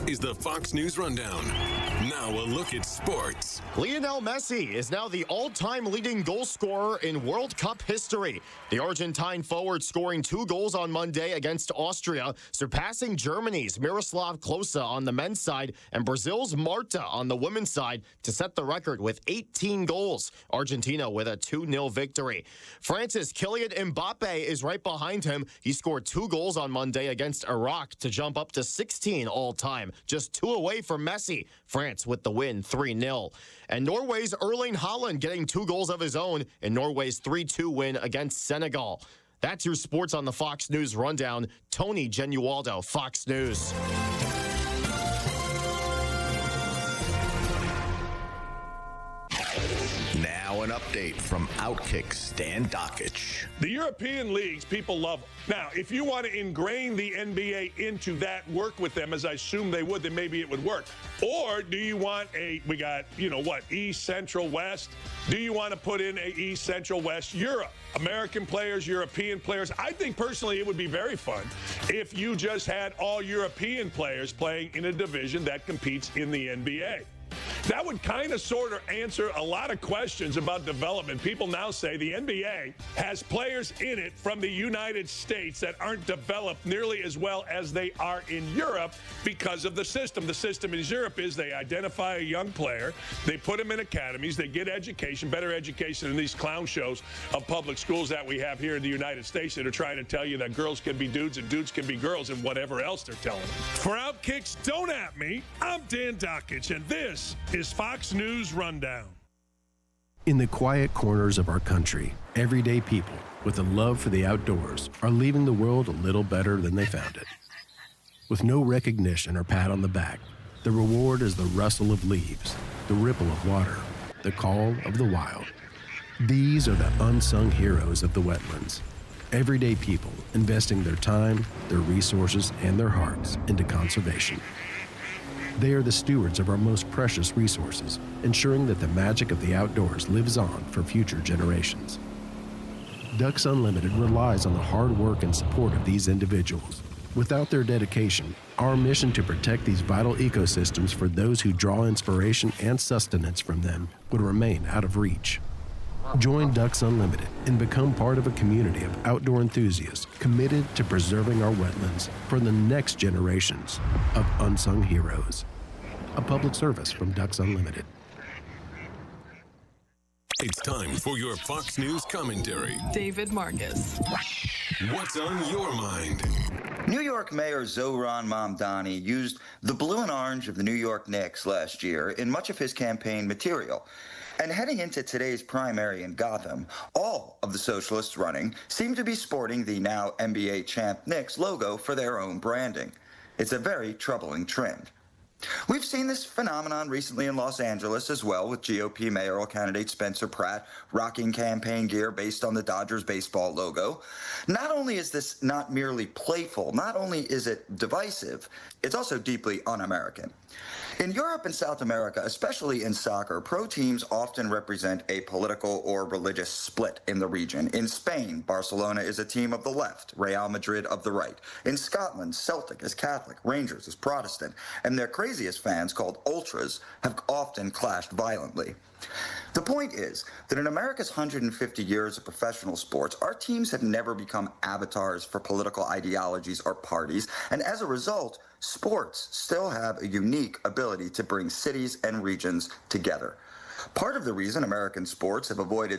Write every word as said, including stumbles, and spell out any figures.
is the Fox News Rundown. Now a look at sports. Lionel Messi is now the all-time leading goal scorer in World Cup history. The Argentine forward scoring two goals on Monday against Austria, surpassing Germany's Miroslav Klose on the men's side and Brazil's Marta on the women's side to set the record with eighteen goals. Argentina with a two nil victory. France's Kylian Mbappe is right behind him. He scored two goals on Monday against Iraq to jump up to sixteen all-time, just two away from Messi. France with the win three nil. And Norway's Erling Haaland getting two goals of his own in Norway's three two win against Senegal. That's your sports on the Fox News Rundown. Tony Genualdo, Fox News. Now an update from Outkick Stan Dakich. The European leagues, people love them. Now, if you want to ingrain the N B A into that, work with them, as I assume they would, then maybe it would work. Or do you want a, we got, you know what, East, Central, West? Do you want to put in a East, Central, West, Europe? American players, European players. I think personally it would be very fun if you just had all European players playing in a division that competes in the N B A. That would kind of sort of answer a lot of questions about development. People now say the N B A has players in it from the United States that aren't developed nearly as well as they are in Europe because of the system. The system in Europe is they identify a young player, they put him in academies, they get education, better education than these clown shows of public schools that we have here in the United States that are trying to tell you that girls can be dudes and dudes can be girls and whatever else they're telling them. For Outkicks, don't at me. I'm Dan Dakich, and this is Fox News Rundown. In the quiet corners of our country, everyday people with a love for the outdoors are leaving the world a little better than they found it. With no recognition or pat on the back, the reward is the rustle of leaves, the ripple of water, the call of the wild. These are the unsung heroes of the wetlands. Everyday people investing their time, their resources, and their hearts into conservation. They are the stewards of our most precious resources, ensuring that the magic of the outdoors lives on for future generations. Ducks Unlimited relies on the hard work and support of these individuals. Without their dedication, our mission to protect these vital ecosystems for those who draw inspiration and sustenance from them would remain out of reach. Join Ducks Unlimited and become part of a community of outdoor enthusiasts committed to preserving our wetlands for the next generations of unsung heroes. A public service from Ducks Unlimited. It's time for your Fox News commentary. David Marcus. What's on your mind? New York Mayor Zohran Mamdani used the blue and orange of the New York Knicks last year in much of his campaign material. And heading into today's primary in Gotham, all of the socialists running seem to be sporting the now N B A champ Knicks logo for their own branding. It's a very troubling trend. We've seen this phenomenon recently in Los Angeles as well, with G O P mayoral candidate Spencer Pratt rocking campaign gear based on the Dodgers baseball logo. Not only is this not merely playful, not only is it divisive, it's also deeply un-American. In Europe and South America, especially in soccer, pro teams often represent a political or religious split in the region. In Spain, Barcelona is a team of the left, Real Madrid of the right. In Scotland, Celtic is Catholic, Rangers is Protestant, and their craziest fans, called ultras, have often clashed violently. The point is that in America's one hundred fifty years of professional sports, our teams have never become avatars for political ideologies or parties, and as a result, sports still have a unique ability to bring cities and regions together. Part of the reason American sports have avoided